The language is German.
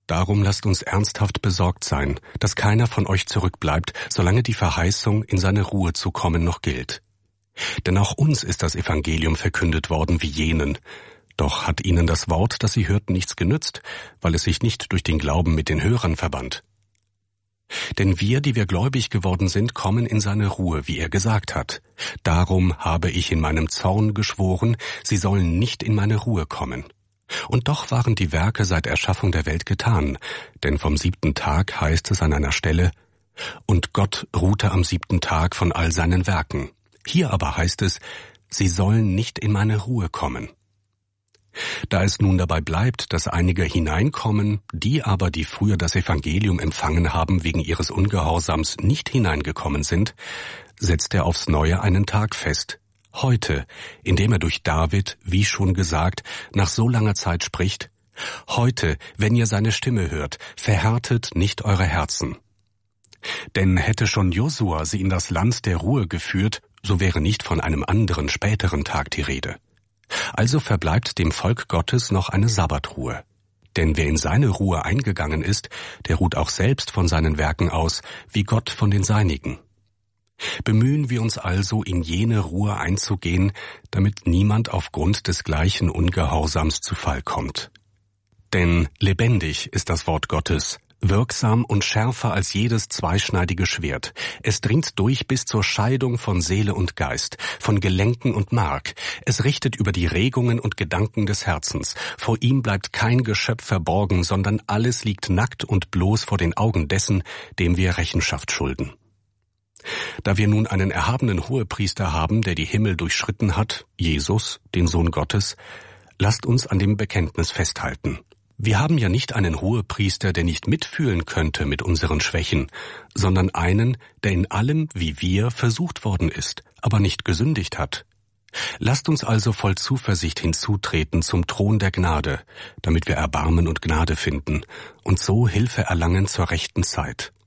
Darum lasst uns ernsthaft besorgt sein, dass keiner von euch zurückbleibt, solange die Verheißung, in seine Ruhe zu kommen, noch gilt. Denn auch uns ist das Evangelium verkündet worden wie jenen. Doch hat ihnen das Wort, das sie hörten, nichts genützt, weil es sich nicht durch den Glauben mit den Hörern verband. Denn wir, die wir gläubig geworden sind, kommen in seine Ruhe, wie er gesagt hat. Darum habe ich in meinem Zorn geschworen, sie sollen nicht in meine Ruhe kommen. Und doch waren die Werke seit Erschaffung der Welt getan, denn vom 7. Tag heißt es an einer Stelle, und Gott ruhte am 7. Tag von all seinen Werken. Hier aber heißt es, sie sollen nicht in meine Ruhe kommen. Da es nun dabei bleibt, dass einige hineinkommen, die aber, die früher das Evangelium empfangen haben, wegen ihres Ungehorsams nicht hineingekommen sind, setzt er aufs Neue einen Tag fest, heute, indem er durch David, wie schon gesagt, nach so langer Zeit spricht, heute, wenn ihr seine Stimme hört, verhärtet nicht eure Herzen. Denn hätte schon Josua sie in das Land der Ruhe geführt, so wäre nicht von einem anderen, späteren Tag die Rede. Also verbleibt dem Volk Gottes noch eine Sabbatruhe. Denn wer in seine Ruhe eingegangen ist, der ruht auch selbst von seinen Werken aus, wie Gott von den seinigen. Bemühen wir uns also, in jene Ruhe einzugehen, damit niemand aufgrund des gleichen Ungehorsams zu Fall kommt. Denn lebendig ist das Wort Gottes, wirksam und schärfer als jedes zweischneidige Schwert. Es dringt durch bis zur Scheidung von Seele und Geist, von Gelenken und Mark. Es richtet über die Regungen und Gedanken des Herzens. Vor ihm bleibt kein Geschöpf verborgen, sondern alles liegt nackt und bloß vor den Augen dessen, dem wir Rechenschaft schulden. Da wir nun einen erhabenen Hohepriester haben, der die Himmel durchschritten hat, Jesus, den Sohn Gottes, lasst uns an dem Bekenntnis festhalten. Wir haben ja nicht einen Hohepriester, der nicht mitfühlen könnte mit unseren Schwächen, sondern einen, der in allem, wie wir, versucht worden ist, aber nicht gesündigt hat. Lasst uns also voll Zuversicht hinzutreten zum Thron der Gnade, damit wir Erbarmen und Gnade finden und so Hilfe erlangen zur rechten Zeit.